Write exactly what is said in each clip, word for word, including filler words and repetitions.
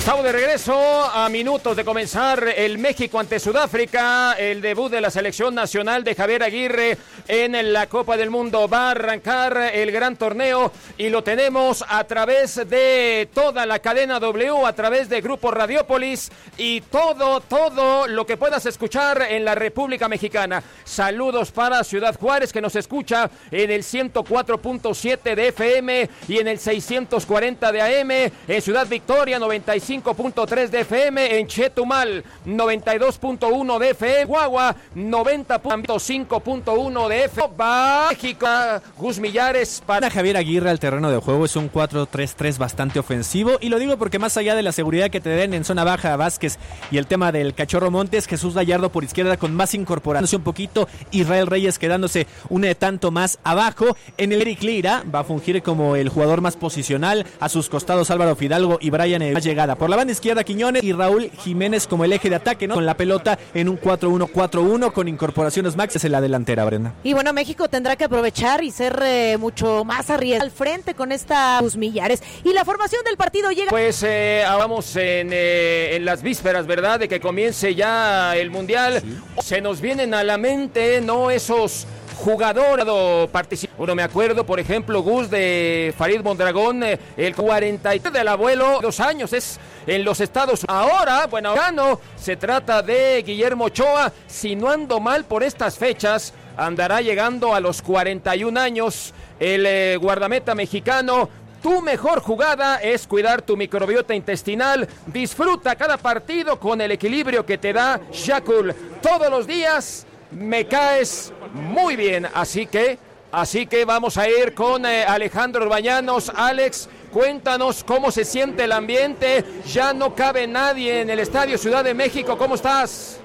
Estamos de regreso a minutos de comenzar el México ante Sudáfrica, el debut de la selección nacional de Javier Aguirre en la Copa del Mundo. Va a arrancar el gran torneo y lo tenemos a través de toda la cadena W, a través de Grupo Radiópolis y todo, todo lo que puedas escuchar en la República Mexicana. Saludos para Ciudad Juárez, que nos escucha en el ciento cuatro punto siete de F M y en el seiscientos cuarenta de A M, en Ciudad Victoria noventa y cinco punto tres de F M, en Chetumal noventa y dos punto uno de F M, Guagua noventa punto cinco punto uno de F M, México. Gus Millares para Javier Aguirre al terreno de juego. Es un cuatro tres tres bastante ofensivo, y lo digo porque más allá de la seguridad que te den en zona baja Vázquez y el tema del Cachorro Montes, Jesús Gallardo por izquierda con más incorporándose un poquito, Israel Reyes quedándose un tanto más abajo. En el Eric Lira va a fungir como el jugador más posicional, a sus costados Álvaro Fidalgo y Brian más llegada. Por la banda izquierda Quiñones y Raúl Jiménez como el eje de ataque, ¿no? Con la pelota en un cuatro uno cuatro uno con incorporaciones Max en la delantera, Brenda. Y bueno, México tendrá que aprovechar y ser eh, mucho más arriesgado al frente con esta Gus Millares. Y la formación del partido llega... Pues eh, vamos en, eh, en las vísperas, ¿verdad? De que comience ya el Mundial. Sí. Se nos vienen a la mente, ¿no? Esos jugadores participantes. Bueno, me acuerdo, por ejemplo, Gus, de Farid Mondragón, eh, el cuarenta y tres del abuelo, dos años, es en los Estados Unidos. Ahora, bueno, no, se trata de Guillermo Ochoa. Si no ando mal por estas fechas, andará llegando a los cuarenta y un años. El eh, guardameta mexicano. Tu mejor jugada es cuidar tu microbiota intestinal. Disfruta cada partido con el equilibrio que te da Yakult. Todos los días me caes muy bien, así que, así que vamos a ir con eh, Alejandro Orbañanos. Alex, cuéntanos cómo se siente el ambiente. Ya no cabe nadie en el Estadio Ciudad de México. ¿Cómo estás?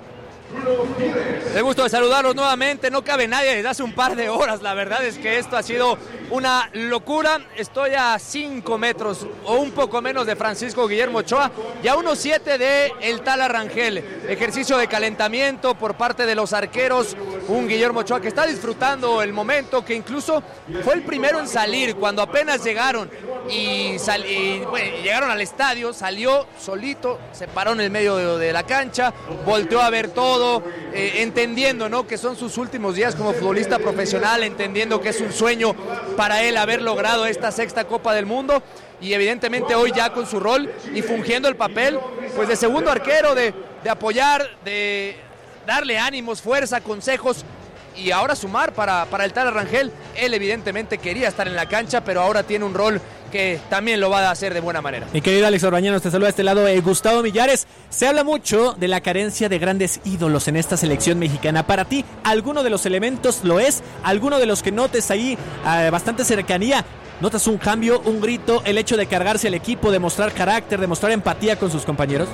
De gusto de saludarlos nuevamente. No cabe nadie desde hace un par de horas. La verdad es que esto ha sido una locura. Estoy a cinco metros o un poco menos de Francisco Guillermo Ochoa y a unos siete de el Tala Rangel. Ejercicio de calentamiento por parte de los arqueros. Un Guillermo Ochoa que está disfrutando el momento, que incluso fue el primero en salir cuando apenas llegaron y, sal- y bueno, llegaron al estadio. Salió solito, se paró en el medio de, de la cancha, volteó a ver todo, eh, entendiendo, ¿no?, que son sus últimos días como futbolista profesional, entendiendo que es un sueño para él haber logrado esta sexta Copa del Mundo, y evidentemente hoy ya con su rol y fungiendo el papel pues de segundo arquero, de, de apoyar, de darle ánimos, fuerza, consejos, y ahora sumar para, para el Tala Rangel. Él evidentemente quería estar en la cancha, pero ahora tiene un rol que también lo va a hacer de buena manera. Mi querido Alex Orbañanos, te saluda a este lado eh, Gustavo Millares. Se habla mucho de la carencia de grandes ídolos en esta selección mexicana. Para ti, ¿alguno de los elementos lo es? ¿Alguno de los que notes ahí eh, bastante cercanía? ¿Notas un cambio, un grito, el hecho de cargarse al equipo, de mostrar carácter, de mostrar empatía con sus compañeros?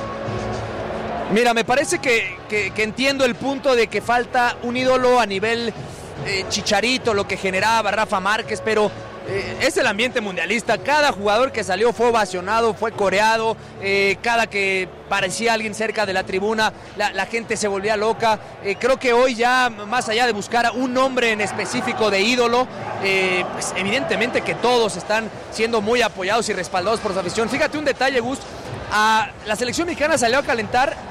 Mira, me parece que, que, que entiendo el punto de que falta un ídolo a nivel eh, Chicharito, lo que generaba Rafa Márquez, pero eh, es el ambiente mundialista. Cada jugador que salió fue ovacionado, fue coreado, eh, cada que parecía alguien cerca de la tribuna, la, la gente se volvía loca. Eh, creo que hoy ya, más allá de buscar un nombre en específico de ídolo, eh, pues evidentemente que todos están siendo muy apoyados y respaldados por su afición. Fíjate un detalle, Gus. A la selección mexicana salió a calentar